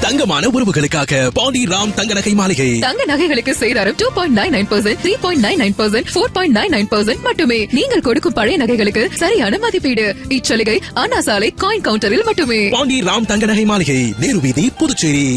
தங்கமான உறவுகளுக்காக பாண்டி ராம் தங்க நகை மாளிகை. தங்க நகைகளுக்கு சேதாரம் 2.99%, 3.99%, 4.99% மட்டுமே. நீங்கள் கொடுக்கும் பழைய நகைகளுக்கு சரியான மதிப்பீடு. இச்சலுகை அண்ணா சாலை காயின் கவுண்டரில் மட்டுமே. பாண்டி ராம் தங்க நகை மாளிகை, நேரு வீதி, புதுச்சேரி.